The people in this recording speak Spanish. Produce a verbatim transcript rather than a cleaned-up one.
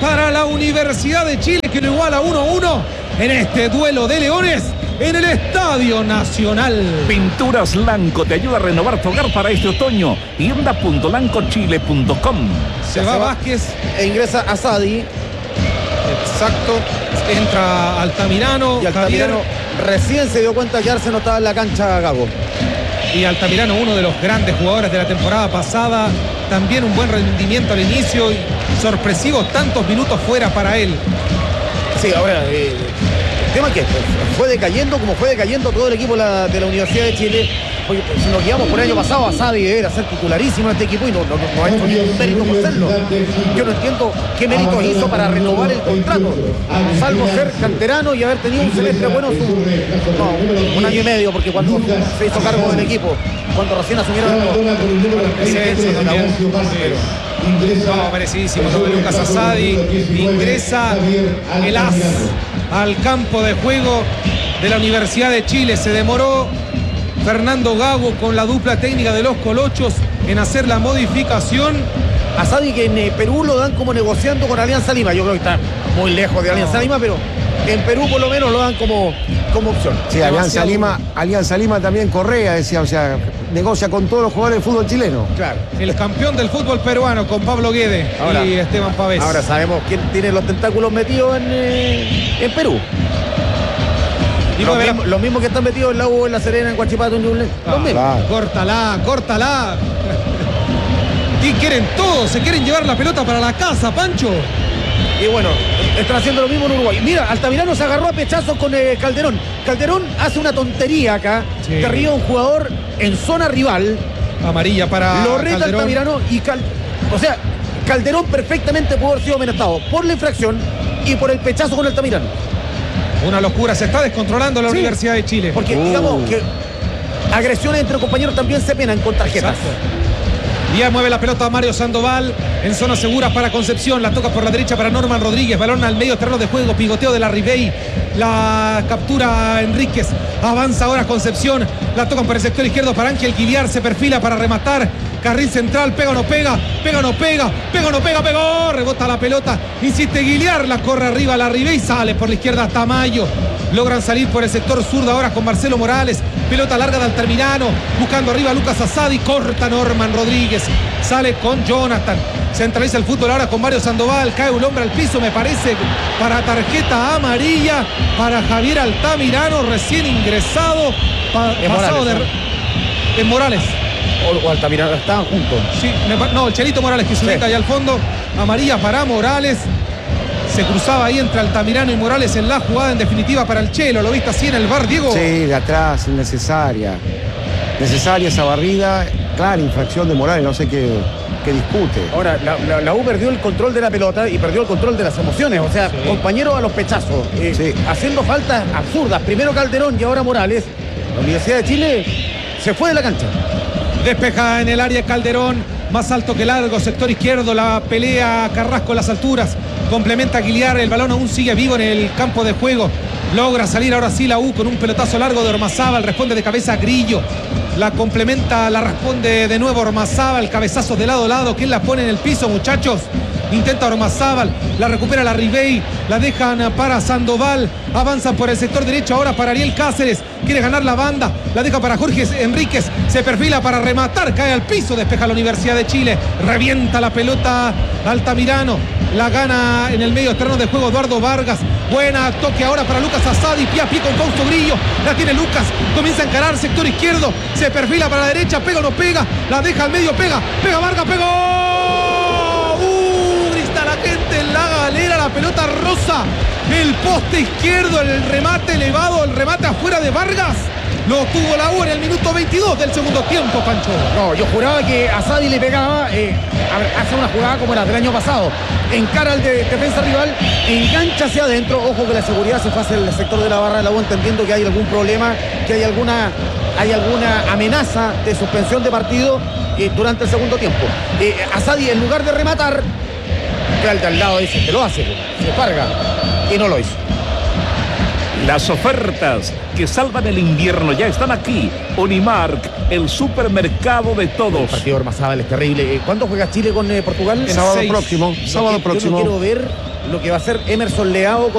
para la Universidad de Chile, que lo iguala uno a uno en este duelo de leones en el Estadio Nacional. Pinturas Lanco te ayuda a renovar tu hogar para este otoño. tienda punto lanco chile punto com. Se va Vázquez e ingresa Asadi. Exacto. Entra Altamirano. Y Altamirano Javier. Recién se dio cuenta que Arce no estaba en la cancha, Gago. Y Altamirano, uno de los grandes jugadores de la temporada pasada. También un buen rendimiento al inicio y sorpresivo tantos minutos fuera para él. Sí, ahora, eh, el tema es que fue decayendo como fue decayendo todo el equipo de la, de la Universidad de Chile. Porque si nos guiamos por el año pasado, Asadi era ser titularísimo en este equipo y no, no, no ha hecho ningún mérito por serlo. Yo no entiendo qué méritos hizo para renovar el contrato, salvo ser canterano y haber tenido un semestre bueno, su, no, un año y medio, porque cuando se hizo cargo del equipo, cuando recién asumieron no, merecidísimo lo de Lucas Asadi. Ingresa el as al campo de juego de la Universidad de Chile. Se demoró Fernando Gago con la dupla técnica de los Colochos en hacer la modificación. Asadi, que en eh, Perú lo dan como negociando con Alianza Lima. Yo creo que está muy lejos de Alianza Lima, pero en Perú por lo menos lo dan como, como opción. Sí, Alianza Lima, Alianza Lima también Correa, decía, o sea, negocia con todos los jugadores del fútbol chileno. Claro. El campeón del fútbol peruano con Pablo Guede ahora, y Esteban Pavés. Ahora sabemos quién tiene los tentáculos metidos en, eh, en Perú. Y los, mismos, los mismos que están metidos en la U, en La Serena, en Huachipato, en Ñuble. Ah, claro. Córtala, córtala. Y quieren todo, se quieren llevar la pelota para la casa, Pancho. Y bueno, están haciendo lo mismo en Uruguay. Mira, Altamirano se agarró a pechazos con eh, Calderón. Calderón hace una tontería acá. Sí. Que ríe a un jugador en zona rival. Amarilla para Lo reta Calderón. Altamirano y Cal... O sea, Calderón perfectamente pudo haber sido amenazado por la infracción y por el pechazo con Altamirano. Una locura, se está descontrolando la sí, Universidad de Chile. Porque uh. digamos que agresiones entre compañeros también se penan con tarjetas. Exacto. Ya mueve la pelota Mario Sandoval en zona segura para Concepción. La toca por la derecha para Norman Rodríguez. Balón al medio terreno de juego. Pigoteo de la Ribey. La captura Enríquez. Avanza ahora Concepción. La tocan por el sector izquierdo para Ángel Guiliar. Se perfila para rematar. Carril central. Pega o no pega. Pega o no pega. Pega o no pega. Pegó. Rebota la pelota. Insiste Guiliar. La corre arriba la Ribey. Sale por la izquierda Tamayo. Logran salir por el sector zurdo ahora con Marcelo Morales. Pelota larga de Altamirano. Buscando arriba Lucas Asadi. Corta Norman Rodríguez. Sale con Jonathan. Centraliza el fútbol ahora con Mario Sandoval. Cae un hombre al piso, me parece, para tarjeta amarilla para Javier Altamirano, recién ingresado. Pa en pasado Morales, de. ¿no? En Morales. O, o Altamirano, estaban juntos. Sí, me, no, el Chelito Morales que se ubica sí. allá al fondo. Amarilla para Morales. Se cruzaba ahí entre Altamirano y Morales en la jugada en definitiva para el Chelo. ¿Lo viste así en el bar, Diego? Sí, de atrás, innecesaria. Necesaria esa barrida. Clara infracción de Morales, no sé qué, qué discute. Ahora, la, la, la U perdió el control de la pelota y perdió el control de las emociones. O sea, sí. compañeros a los pechazos. Eh, sí. Haciendo faltas absurdas. Primero Calderón y ahora Morales. La Universidad de Chile se fue de la cancha. Despeja en el área Calderón. Más alto que largo, sector izquierdo, la pelea Carrasco a las alturas. Complementa a Guiliar, el balón aún sigue vivo en el campo de juego. Logra salir ahora sí la U con un pelotazo largo de Ormazábal. Responde de cabeza Grillo. La complementa, la responde de nuevo Ormazábal. Cabezazos de lado a lado. ¿Quién la pone en el piso, muchachos? Intenta Ormazábal, la recupera la Ribey, la dejan para Sandoval, avanzan por el sector derecho ahora para Ariel Cáceres, quiere ganar la banda, la deja para Jorge Enríquez, se perfila para rematar, cae al piso, despeja la Universidad de Chile, revienta la pelota Altamirano, la gana en el medio terreno de juego Eduardo Vargas, buena toque ahora para Lucas Asadi, pie a pie con Fausto Grillo, la tiene Lucas, comienza a encarar sector izquierdo, se perfila para la derecha, pega o no pega, la deja al medio, pega, pega Vargas, pegó. La gente en la galera, la pelota rosa, el poste izquierdo, el remate elevado, el remate afuera de Vargas. Lo tuvo la U en el minuto veintidós del segundo tiempo, Pancho. No, yo juraba que Asadi le pegaba, eh, hace una jugada como la del año pasado. Encara al de defensa rival, engancha hacia adentro. Ojo que la seguridad se fue hacia el sector de la barra de la U, entendiendo que hay algún problema, que hay alguna, hay alguna amenaza de suspensión de partido eh, durante el segundo tiempo. Eh, Asadi, en lugar de rematar, que al de al lado dice que lo hace, se carga y no lo hizo. Las ofertas que salvan el invierno ya están aquí. Unimark, el supermercado de El todos. partido de Ormazábal es terrible. Eh, ¿Cuándo juega Chile con eh, Portugal? El Sábado seis. próximo, Yo sábado que- próximo. Yo no quiero ver lo que va a hacer Emerson Leao con